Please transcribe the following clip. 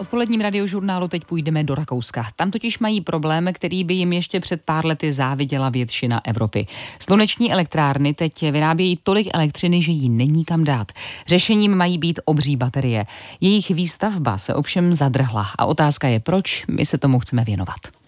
odpoledním radiožurnálu teď půjdeme do Rakouska. Tam totiž mají problém, který by jim ještě před pár lety záviděla většina Evropy. Sluneční elektrárny teď vyrábějí tolik elektřiny, že jí není kam dát. Řešením mají být obří baterie. Jejich výstavba se ovšem zadrhla a otázka je, proč my se tomu chceme věnovat.